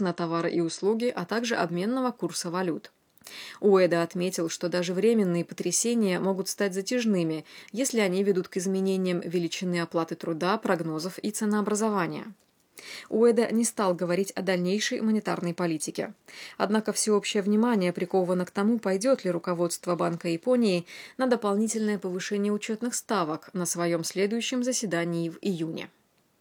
таксы на товары и услуги, а также обменного курса валют. Уэда отметил, что даже временные потрясения могут стать затяжными, если они ведут к изменениям величины оплаты труда, прогнозов и ценообразования. Уэда не стал говорить о дальнейшей монетарной политике. Однако всеобщее внимание приковано к тому, пойдет ли руководство Банка Японии на дополнительное повышение учетных ставок на своем следующем заседании в июне.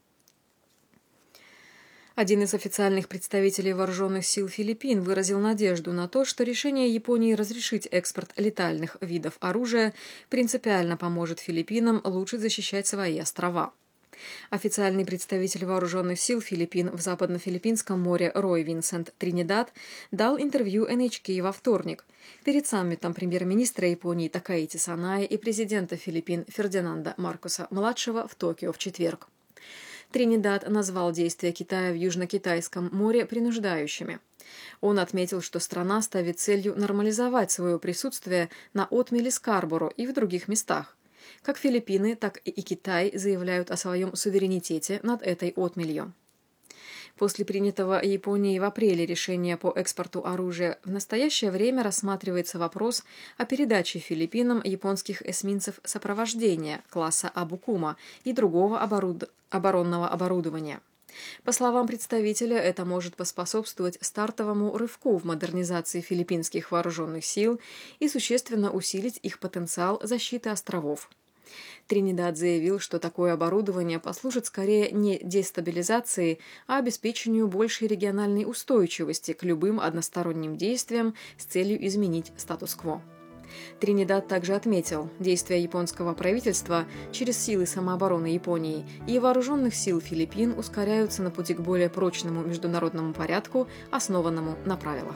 Один из официальных представителей вооруженных сил Филиппин выразил надежду на то, что решение Японии разрешить экспорт летальных видов оружия принципиально поможет Филиппинам лучше защищать свои острова. Официальный представитель вооруженных сил Филиппин в Западно-Филиппинском море Рой Винсент Тринидад дал интервью NHK во вторник перед саммитом премьер-министра Японии Такаити Санае и президента Филиппин Фердинанда Маркоса-младшего в Токио в четверг. Тринидад назвал действия Китая в Южно-Китайском море принуждающими. Он отметил, что страна ставит целью нормализовать свое присутствие на отмеле Скарборо и в других местах. Как Филиппины, так и Китай заявляют о своем суверенитете над этой отмелью. После принятого Японией в апреле решения по экспорту оружия в настоящее время рассматривается вопрос о передаче Филиппинам японских эсминцев сопровождения класса Абукума и другого оборонного оборудования. По словам представителя, это может поспособствовать стартовому рывку в модернизации филиппинских вооруженных сил и существенно усилить их потенциал защиты островов. Тринидад заявил, что такое оборудование послужит скорее не дестабилизации, а обеспечению большей региональной устойчивости к любым односторонним действиям с целью изменить статус-кво. Тринидад также отметил, действия японского правительства через силы самообороны Японии и вооруженных сил Филиппин ускоряются на пути к более прочному международному порядку, основанному на правилах.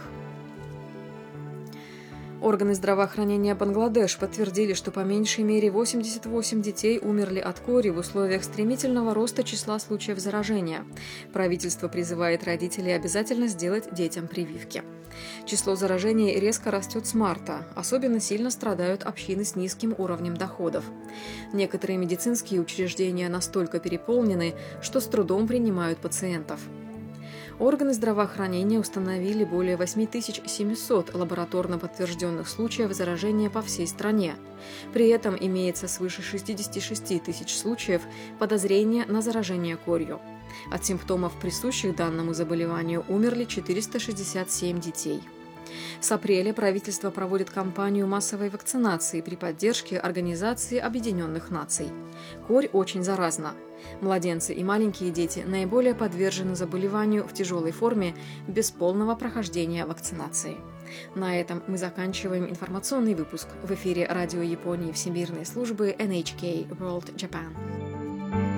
Органы здравоохранения Бангладеш подтвердили, что по меньшей мере 88 детей умерли от кори в условиях стремительного роста числа случаев заражения. Правительство призывает родителей обязательно сделать детям прививки. Число заражений резко растет с марта. Особенно сильно страдают общины с низким уровнем доходов. Некоторые медицинские учреждения настолько переполнены, что с трудом принимают пациентов. Органы здравоохранения установили более 8700 лабораторно подтвержденных случаев заражения по всей стране. При этом имеется свыше 66 тысяч случаев подозрения на заражение корью. От симптомов, присущих данному заболеванию, умерли 467 детей. С апреля правительство проводит кампанию массовой вакцинации при поддержке Организации Объединенных Наций. Корь очень заразна. Младенцы и маленькие дети наиболее подвержены заболеванию в тяжелой форме без полного прохождения вакцинации. На этом мы заканчиваем информационный выпуск. В эфире Радио Японии Всемирной службы NHK World Japan.